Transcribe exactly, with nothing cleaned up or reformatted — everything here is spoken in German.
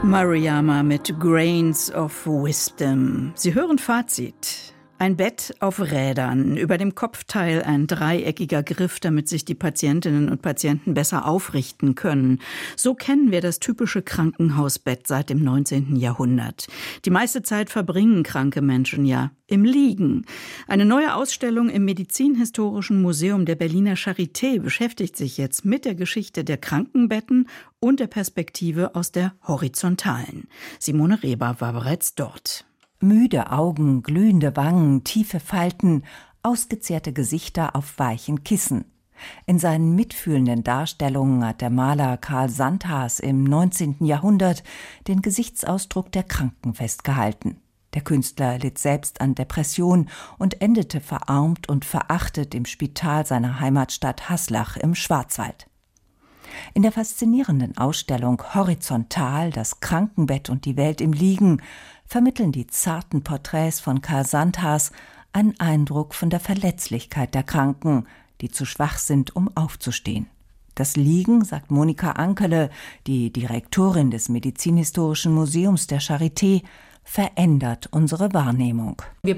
Maruyama mit Grains of Wisdom. Sie hören Fazit. Ein Bett auf Rädern, über dem Kopfteil ein dreieckiger Griff, damit sich die Patientinnen und Patienten besser aufrichten können. So kennen wir das typische Krankenhausbett seit dem neunzehnten Jahrhundert. Die meiste Zeit verbringen kranke Menschen ja im Liegen. Eine neue Ausstellung im Medizinhistorischen Museum der Berliner Charité beschäftigt sich jetzt mit der Geschichte der Krankenbetten und der Perspektive aus der horizontalen. Simone Reber war bereits dort. Müde Augen, glühende Wangen, tiefe Falten, ausgezehrte Gesichter auf weichen Kissen. In seinen mitfühlenden Darstellungen hat der Maler Karl Sandhas im neunzehnten Jahrhundert den Gesichtsausdruck der Kranken festgehalten. Der Künstler litt selbst an Depression und endete verarmt und verachtet im Spital seiner Heimatstadt Haslach im Schwarzwald. In der faszinierenden Ausstellung Horizontal, das Krankenbett und die Welt im Liegen, vermitteln die zarten Porträts von Karl Sandhas einen Eindruck von der Verletzlichkeit der Kranken, die zu schwach sind, um aufzustehen. Das Liegen, sagt Monika Ankele, die Direktorin des Medizinhistorischen Museums der Charité, verändert unsere Wahrnehmung. Wir